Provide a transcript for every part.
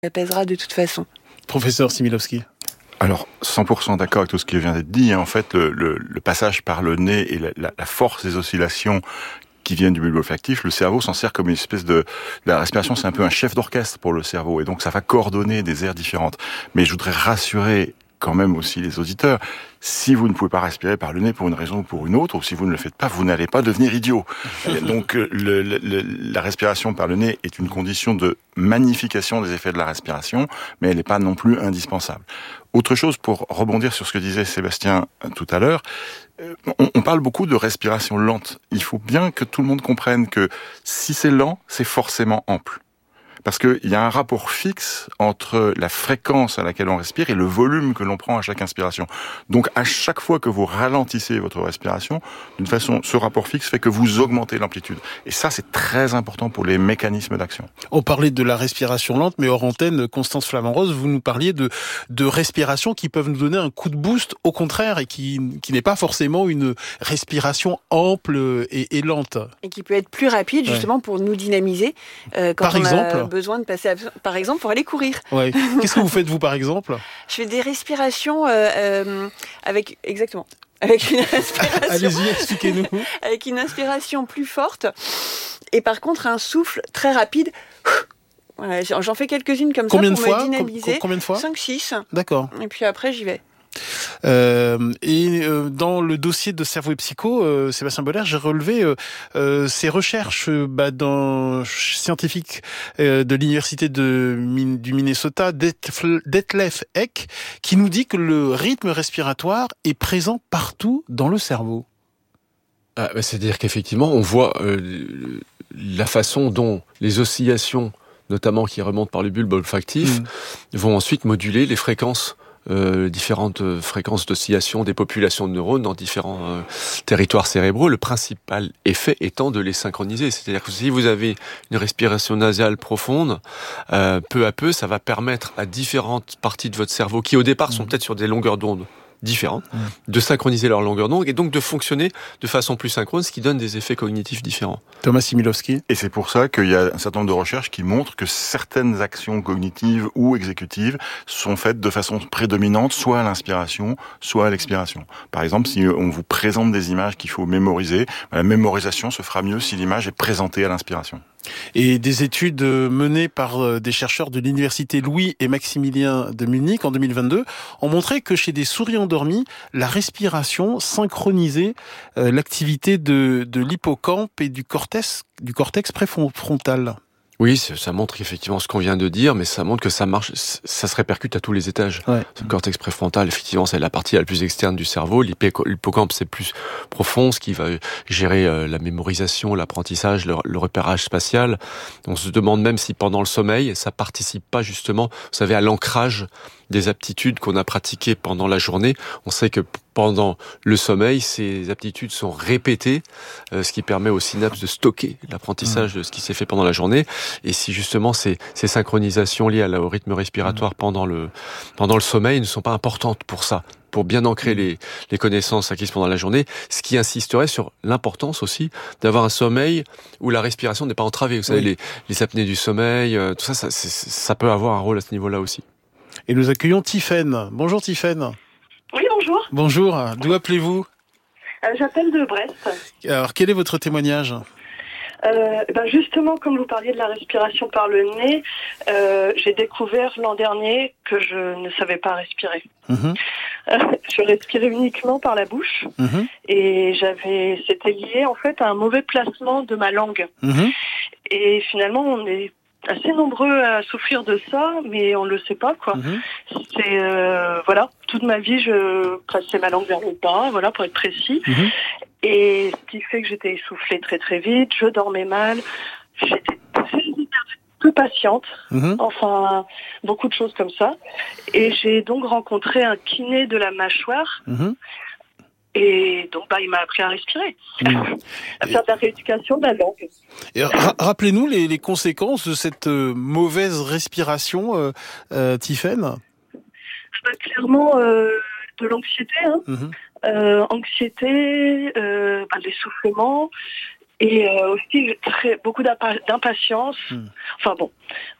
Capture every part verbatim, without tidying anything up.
apaisera de toute façon. Professeur Similovski. Alors, cent pour cent d'accord avec tout ce qui vient d'être dit. En fait, le, le, le passage par le nez et la, la, la force des oscillations qui viennent du bulbe olfactif, le cerveau s'en sert comme une espèce de... La respiration, c'est un peu un chef d'orchestre pour le cerveau, et donc ça va coordonner des aires différentes. Mais je voudrais rassurer quand même aussi les auditeurs, si vous ne pouvez pas respirer par le nez pour une raison ou pour une autre, ou si vous ne le faites pas, vous n'allez pas devenir idiot. Donc le, le, le, la respiration par le nez est une condition de magnification des effets de la respiration, mais elle n'est pas non plus indispensable. Autre chose, pour rebondir sur ce que disait Sébastien tout à l'heure, on, on parle beaucoup de respiration lente. Il faut bien que tout le monde comprenne que si c'est lent, c'est forcément ample. Parce qu'il y a un rapport fixe entre la fréquence à laquelle on respire et le volume que l'on prend à chaque inspiration. Donc, à chaque fois que vous ralentissez votre respiration, d'une façon, ce rapport fixe fait que vous augmentez l'amplitude. Et ça, c'est très important pour les mécanismes d'action. On parlait de la respiration lente, mais hors antenne, Constance Flamand-Rose, vous nous parliez de, de respiration qui peuvent nous donner un coup de boost, au contraire, et qui, qui n'est pas forcément une respiration ample et, et lente. Et qui peut être plus rapide, justement, ouais. pour nous dynamiser. Euh, quand Par on exemple a besoin de passer, à, par exemple, pour aller courir. Ouais. Qu'est-ce que vous faites, vous, par exemple ? Je fais des respirations euh, euh, avec... Exactement. Avec une inspiration... Allez-y, expliquez-nous. Avec une inspiration plus forte. Et par contre, un souffle très rapide. Voilà, j'en fais quelques-unes comme combien ça pour de fois me dynamiser. Combien de fois ? cinq six. D'accord. Et puis après, j'y vais. Euh, et euh, dans le dossier de Cerveau et Psycho, euh, Sébastien Boller, j'ai relevé euh, euh, ces recherches euh, bah, d'un scientifique euh, de l'université de, du Minnesota, Detlef Eck, qui nous dit que le rythme respiratoire est présent partout dans le cerveau. Ah, bah, c'est-à-dire qu'effectivement, on voit euh, la façon dont les oscillations, notamment qui remontent par le bulbe olfactif, mmh. vont ensuite moduler les fréquences Euh, différentes euh, fréquences d'oscillation des populations de neurones dans différents euh, territoires cérébraux, le principal effet étant de les synchroniser. C'est-à-dire que si vous avez une respiration nasale profonde, euh, peu à peu, ça va permettre à différentes parties de votre cerveau, qui au départ sont peut-être sur des longueurs d'onde différentes, mmh. de synchroniser leur longueur d'onde et donc de fonctionner de façon plus synchrone, ce qui donne des effets cognitifs différents. Thomas Similovski. Et c'est pour ça qu'il y a un certain nombre de recherches qui montrent que certaines actions cognitives ou exécutives sont faites de façon prédominante, soit à l'inspiration, soit à l'expiration. Par exemple, si on vous présente des images qu'il faut mémoriser, la mémorisation se fera mieux si l'image est présentée à l'inspiration. Et des études menées par des chercheurs de l'université Louis et Maximilien de Munich en deux mille vingt-deux ont montré que chez des souris endormies, la respiration synchronisait l'activité de, de l'hippocampe et du cortex, du cortex préfrontal. Oui, ça montre effectivement ce qu'on vient de dire, mais ça montre que ça marche, ça se répercute à tous les étages. Ouais. Le cortex préfrontal, effectivement, c'est la partie la plus externe du cerveau. L'hippocampe, c'est plus profond, ce qui va gérer la mémorisation, l'apprentissage, le, le repérage spatial. On se demande même si pendant le sommeil, ça participe pas justement, vous savez, à l'ancrage des aptitudes qu'on a pratiquées pendant la journée. On sait que pendant le sommeil, ces aptitudes sont répétées, euh, ce qui permet aux synapses de stocker l'apprentissage mmh. de ce qui s'est fait pendant la journée. Et si justement ces, ces synchronisations liées à la, au rythme respiratoire mmh. pendant le pendant le sommeil ne sont pas importantes pour ça, pour bien ancrer mmh. les, les connaissances acquises pendant la journée, ce qui insisterait sur l'importance aussi d'avoir un sommeil où la respiration n'est pas entravée. Vous savez, oui. les, les apnées du sommeil, euh, tout ça, ça, ça peut avoir un rôle à ce niveau-là aussi. Et nous accueillons Tiffaine. Bonjour Tiffaine. Oui, bonjour. Bonjour, d'où appelez-vous ? euh, J'appelle de Brest. Alors, quel est votre témoignage ? Euh, ben justement, comme vous parliez de la respiration par le nez, euh, j'ai découvert l'an dernier que je ne savais pas respirer. Mmh. Euh, je respirais uniquement par la bouche mmh. et j'avais, c'était lié en fait à un mauvais placement de ma langue. Mmh. Et finalement, on est assez nombreux à souffrir de ça, mais on le sait pas, quoi. Mmh. C'est, euh, voilà, toute ma vie, je plaçais ma langue vers le bas, voilà, pour être précis. Mmh. Et ce qui fait que j'étais essoufflée très très vite, je dormais mal, j'étais peu patiente, mmh. enfin, beaucoup de choses comme ça. Et j'ai donc rencontré un kiné de la mâchoire, mmh. Et donc, bah, il m'a appris à respirer, mmh. à faire de la rééducation de la langue. Et ra- rappelez-nous les, les conséquences de cette euh, mauvaise respiration, euh, euh, Tiffaine. Bah, clairement, euh, de l'anxiété, hein. Mmh. Euh, anxiété, euh, bah, l'essoufflement, et euh, aussi très, beaucoup d'impa- d'impatience. Mmh. Enfin bon,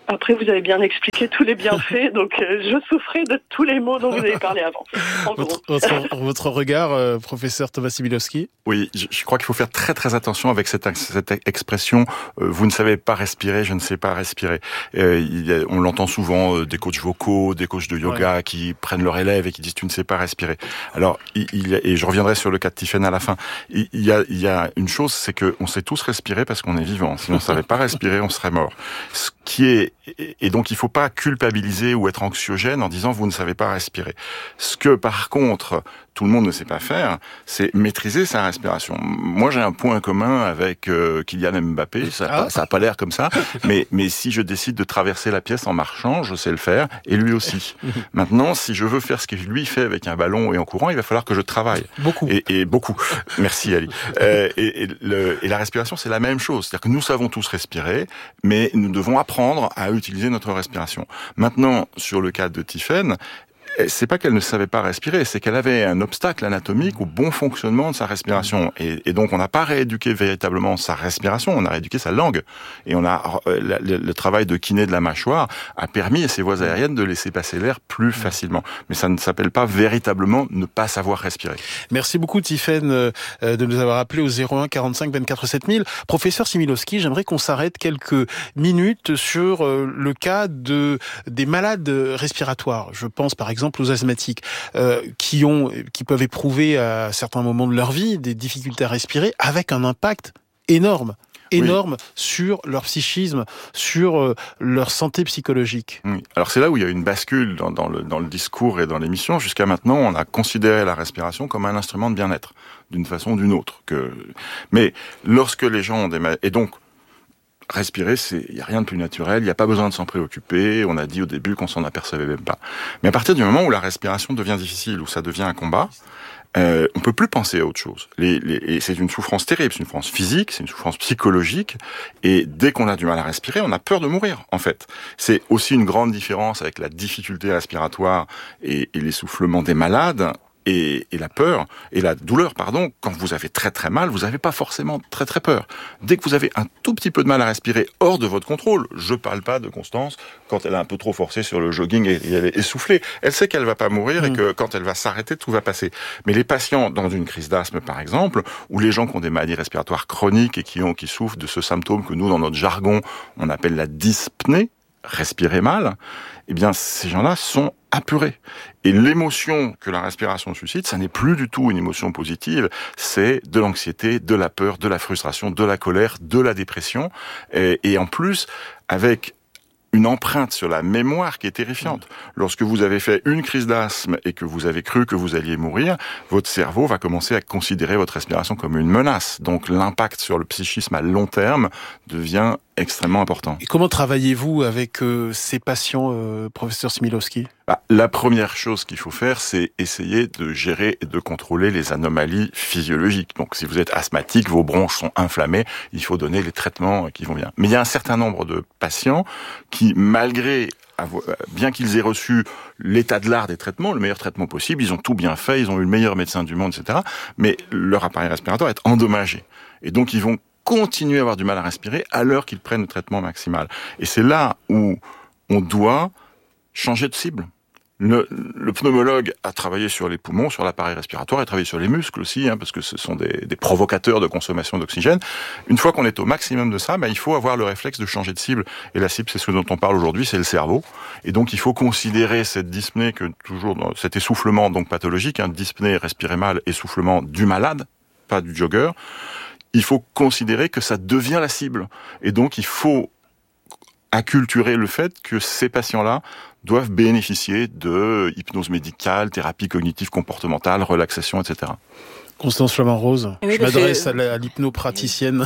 Après, vous avez bien expliqué tous les bienfaits, donc euh, je souffrais de tous les mots dont vous avez parlé avant. Votre, votre, votre regard, euh, professeur Thomas Simiłowski ? Oui, je, je crois qu'il faut faire très très attention avec cette, cette expression euh, « vous ne savez pas respirer, je ne sais pas respirer euh, ». Il y a, on l'entend souvent, euh, des coachs vocaux, des coachs de yoga ouais. qui prennent leur élève et qui disent « tu ne sais pas respirer ». Alors, il, il, et je reviendrai sur le cas de Tiphaine à la fin, il, il, y a, il y a une chose, c'est qu'on sait tous respirer parce qu'on est vivant. Si on ne savait pas respirer, on serait mort. Ce qui est Et donc, il ne faut pas culpabiliser ou être anxiogène en disant « vous ne savez pas respirer ». Ce que, par contre, tout le monde ne sait pas faire, c'est maîtriser sa respiration. Moi, j'ai un point commun avec euh, Kylian Mbappé, ça n'a ah. pas l'air comme ça, mais, mais si je décide de traverser la pièce en marchant, je sais le faire, et lui aussi. Maintenant, si je veux faire ce que lui fait avec un ballon et en courant, il va falloir que je travaille. Beaucoup. Et, et beaucoup. Merci, Ali. Euh, et, et, le, et la respiration, c'est la même chose. C'est-à-dire que nous savons tous respirer, mais nous devons apprendre à utiliser notre respiration. Maintenant, sur le cas de Tiphaine, c'est pas qu'elle ne savait pas respirer, c'est qu'elle avait un obstacle anatomique au bon fonctionnement de sa respiration. Et, et donc, on n'a pas rééduqué véritablement sa respiration, on a rééduqué sa langue. Et on a le, le, le travail de kiné de la mâchoire a permis à ses voies aériennes de laisser passer l'air plus facilement. Mais ça ne s'appelle pas véritablement ne pas savoir respirer. Merci beaucoup, Tiphaine, de nous avoir appelé au zéro un quarante-cinq vingt-quatre sept mille. Professeur Simiłowski, j'aimerais qu'on s'arrête quelques minutes sur le cas de des malades respiratoires. Je pense par exemple aux asthmatiques euh, qui ont, qui peuvent éprouver à certains moments de leur vie des difficultés à respirer avec un impact énorme. énorme oui. sur leur psychisme, sur euh, leur santé psychologique. Oui. Alors c'est là où il y a une bascule dans, dans, le, dans le discours et dans l'émission. Jusqu'à maintenant, on a considéré la respiration comme un instrument de bien-être, d'une façon ou d'une autre. Que... Mais lorsque les gens ont des maladies... Et donc, respirer, c'est, il n'y a rien de plus naturel, il n'y a pas besoin de s'en préoccuper, on a dit au début qu'on s'en apercevait même pas. Mais à partir du moment où la respiration devient difficile, où ça devient un combat, euh, on peut plus penser à autre chose. Les, les, et c'est une souffrance terrible, c'est une souffrance physique, c'est une souffrance psychologique, et dès qu'on a du mal à respirer, on a peur de mourir, en fait. C'est aussi une grande différence avec la difficulté respiratoire et, et l'essoufflement des malades, Et, et la peur, et la douleur, pardon, quand vous avez très très mal, vous n'avez pas forcément très très peur. Dès que vous avez un tout petit peu de mal à respirer hors de votre contrôle, je parle pas de Constance, quand elle est un peu trop forcée sur le jogging et, et elle est essoufflée, elle sait qu'elle va pas mourir mmh. et que quand elle va s'arrêter, tout va passer. Mais les patients dans une crise d'asthme, par exemple, ou les gens qui ont des maladies respiratoires chroniques et qui ont, qui souffrent de ce symptôme que nous, dans notre jargon, on appelle la dyspnée, respirer mal, eh bien, ces gens-là sont apurés. Et l'émotion que la respiration suscite, ça n'est plus du tout une émotion positive, c'est de l'anxiété, de la peur, de la frustration, de la colère, de la dépression, et, et en plus, avec une empreinte sur la mémoire qui est terrifiante. Lorsque vous avez fait une crise d'asthme et que vous avez cru que vous alliez mourir, votre cerveau va commencer à considérer votre respiration comme une menace. Donc l'impact sur le psychisme à long terme devient extrêmement important. Et comment travaillez-vous avec euh, ces patients, euh, professeur Simiłowski ? Bah, la première chose qu'il faut faire, c'est essayer de gérer et de contrôler les anomalies physiologiques. Donc, si vous êtes asthmatique, vos bronches sont inflammées, il faut donner les traitements qui vont bien. Mais il y a un certain nombre de patients qui, malgré bien qu'ils aient reçu l'état de l'art des traitements, le meilleur traitement possible, ils ont tout bien fait, ils ont eu le meilleur médecin du monde, et cetera. Mais leur appareil respiratoire est endommagé. Et donc, ils vont continuer à avoir du mal à respirer alors qu'ils prennent le traitement maximal. Et c'est là où on doit changer de cible. Le, le pneumologue a travaillé sur les poumons, sur l'appareil respiratoire, il a travaillé sur les muscles aussi, hein, parce que ce sont des, des provocateurs de consommation d'oxygène. Une fois qu'on est au maximum de ça, ben, il faut avoir le réflexe de changer de cible. Et la cible, c'est ce dont on parle aujourd'hui, c'est le cerveau. Et donc, il faut considérer cette dyspnée, que toujours dans cet essoufflement donc pathologique, hein, dyspnée, respirer mal, essoufflement du malade, pas du jogger. Il faut considérer que ça devient la cible. Et donc, il faut acculturer le fait que ces patients-là doivent bénéficier de hypnose médicale, thérapie cognitive comportementale, relaxation, et cetera. Constance Flamand-Rose, oui, je m'adresse que... à, la, à l'hypnopraticienne.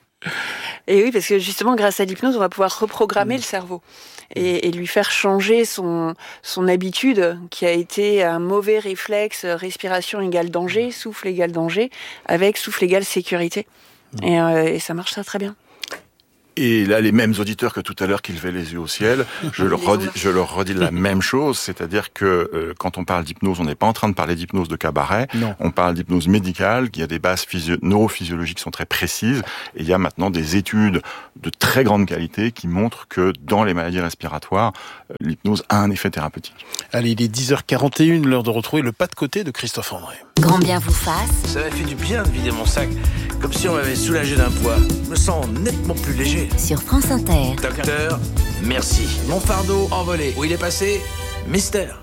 Et oui, parce que justement, grâce à l'hypnose, on va pouvoir reprogrammer mmh. le cerveau et, et lui faire changer son, son habitude, qui a été un mauvais réflexe, respiration égale danger, souffle égale danger, avec souffle égale sécurité. Mmh. Et, euh, et ça marche très très bien. Et là, les mêmes auditeurs que tout à l'heure qui levaient les yeux au ciel, je leur redis, je leur redis la même chose, c'est-à-dire que euh, quand on parle d'hypnose, on n'est pas en train de parler d'hypnose de cabaret, non. On parle d'hypnose médicale, qui a des bases physio- neurophysiologiques qui sont très précises, et il y a maintenant des études de très grande qualité qui montrent que dans les maladies respiratoires, euh, l'hypnose a un effet thérapeutique. Allez, il est dix heures quarante et une, l'heure de retrouver le pas de côté de Christophe André. Grand bien vous fasse. Ça m'a fait du bien de vider mon sac, comme si on m'avait soulagé d'un poids. Je me sens nettement plus léger. Sur France Inter. Docteur, merci. Mon fardeau envolé. Où il est passé ? Mystère.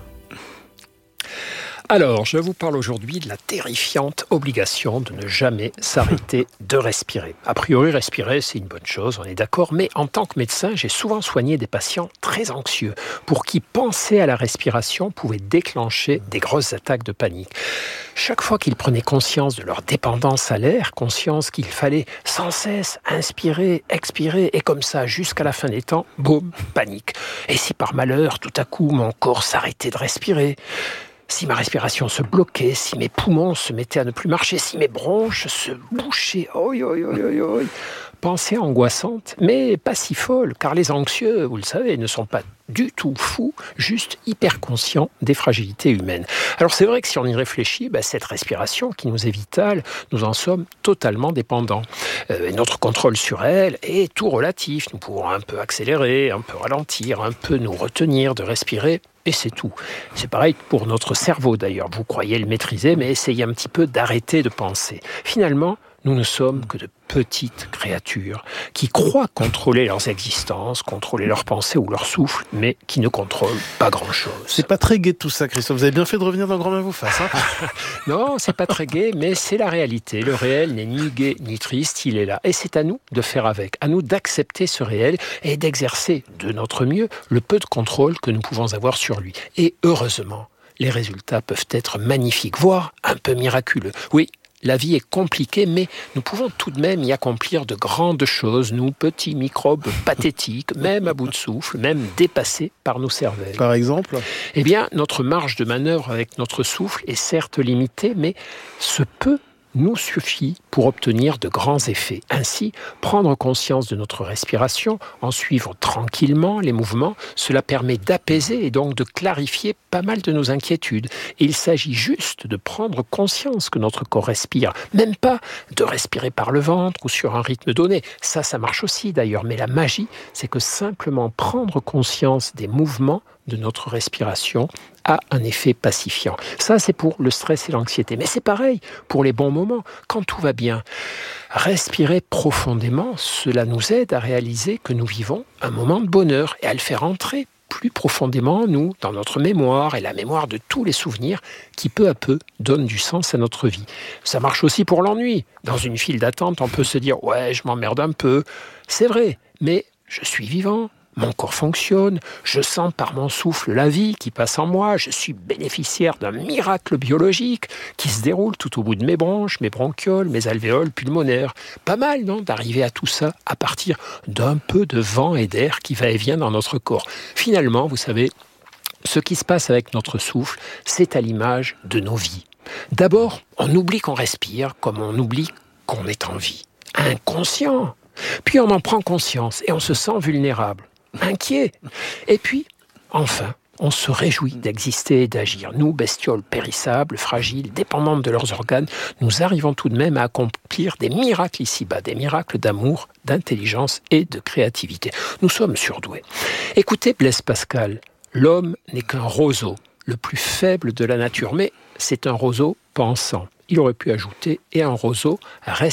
Alors, je vous parle aujourd'hui de la terrifiante obligation de ne jamais s'arrêter de respirer. A priori, respirer, c'est une bonne chose, on est d'accord, mais en tant que médecin, j'ai souvent soigné des patients très anxieux, pour qui penser à la respiration pouvait déclencher des grosses attaques de panique. Chaque fois qu'ils prenaient conscience de leur dépendance à l'air, conscience qu'il fallait sans cesse inspirer, expirer, et comme ça, jusqu'à la fin des temps, boum, panique. Et si par malheur, tout à coup, mon corps s'arrêtait de respirer ? Si ma respiration se bloquait, si mes poumons se mettaient à ne plus marcher, si mes bronches se bouchaient, oi, oi, oi, oi, oi. Pensée angoissante, mais pas si folle, car les anxieux, vous le savez, ne sont pas du tout fous, juste hyper conscients des fragilités humaines. Alors c'est vrai que si on y réfléchit, bah, cette respiration qui nous est vitale, nous en sommes totalement dépendants. Euh, et notre contrôle sur elle est tout relatif. Nous pouvons un peu accélérer, un peu ralentir, un peu nous retenir de respirer. Et c'est tout. C'est pareil pour notre cerveau d'ailleurs. Vous croyez le maîtriser, mais essayez un petit peu d'arrêter de penser. Finalement, nous ne sommes que de petites créatures qui croient contrôler leurs existences, contrôler leurs pensées ou leur souffle, mais qui ne contrôlent pas grand-chose. C'est pas très gai tout ça, Christophe. Vous avez bien fait de revenir dans Grand Bien vous fasse. Hein non, c'est pas très gai, mais c'est la réalité. Le réel n'est ni gai ni triste, il est là. Et c'est à nous de faire avec, à nous d'accepter ce réel et d'exercer de notre mieux le peu de contrôle que nous pouvons avoir sur lui. Et heureusement, les résultats peuvent être magnifiques, voire un peu miraculeux. Oui, la vie est compliquée, mais nous pouvons tout de même y accomplir de grandes choses, nous, petits microbes pathétiques, même à bout de souffle, même dépassés par nos cervelles. Par exemple ? Eh bien, notre marge de manœuvre avec notre souffle est certes limitée, mais ce peu nous suffit pour obtenir de grands effets. Ainsi, prendre conscience de notre respiration, en suivre tranquillement les mouvements, cela permet d'apaiser et donc de clarifier pas mal de nos inquiétudes. Et il s'agit juste de prendre conscience que notre corps respire, même pas de respirer par le ventre ou sur un rythme donné. Ça, ça marche aussi d'ailleurs, mais la magie, c'est que simplement prendre conscience des mouvements de notre respiration a un effet pacifiant. Ça, c'est pour le stress et l'anxiété. Mais c'est pareil pour les bons moments, quand tout va bien. Respirer profondément, cela nous aide à réaliser que nous vivons un moment de bonheur et à le faire entrer plus profondément en nous, dans notre mémoire et la mémoire de tous les souvenirs qui, peu à peu, donnent du sens à notre vie. Ça marche aussi pour l'ennui. Dans une file d'attente, on peut se dire « Ouais, je m'emmerde un peu ». C'est vrai, mais je suis vivant. Mon corps fonctionne, je sens par mon souffle la vie qui passe en moi, je suis bénéficiaire d'un miracle biologique qui se déroule tout au bout de mes bronches, mes bronchioles, mes alvéoles pulmonaires. Pas mal, non, d'arriver à tout ça à partir d'un peu de vent et d'air qui va et vient dans notre corps. Finalement, vous savez, ce qui se passe avec notre souffle, c'est à l'image de nos vies. D'abord, on oublie qu'on respire comme on oublie qu'on est en vie. Inconscient. Puis on en prend conscience et on se sent vulnérable. Inquiet. Et puis, enfin, on se réjouit d'exister et d'agir. Nous, bestioles périssables, fragiles, dépendantes de leurs organes, nous arrivons tout de même à accomplir des miracles ici-bas, des miracles d'amour, d'intelligence et de créativité. Nous sommes surdoués. Écoutez Blaise Pascal, l'homme n'est qu'un roseau, le plus faible de la nature, mais c'est un roseau pensant. Il aurait pu ajouter « et un roseau respirant ».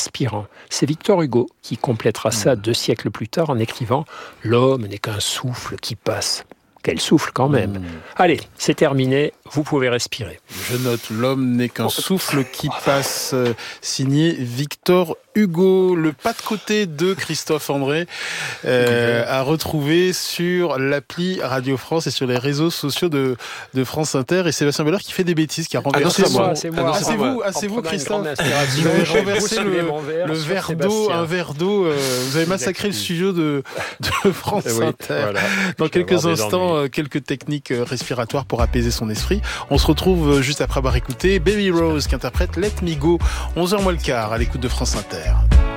C'est Victor Hugo qui complétera ça deux siècles plus tard en écrivant « L'homme n'est qu'un souffle qui passe ». Quel souffle quand même. Mmh. Allez, c'est terminé, vous pouvez respirer. Je note, l'homme n'est qu'un souffle qui passe, euh, signé Victor Hugo. Le pas de côté de Christophe André euh, à retrouver sur l'appli Radio France et sur les réseaux sociaux de, de France Inter. Et Sébastien Bollard qui fait des bêtises, qui a renversé... Ah non, c'est moi, c'est moi. Ah, c'est vous, ah, c'est vous Christophe. Vous avez renversé le, verre le verre d'eau, un verre d'eau. Euh, vous avez massacré le studio de, de France oui, Inter. Voilà. Dans quelques instants, quelques techniques respiratoires pour apaiser son esprit. On se retrouve juste après avoir écouté Baby Rose qui interprète Let Me Go, onze heures moins le quart à l'écoute de France Inter.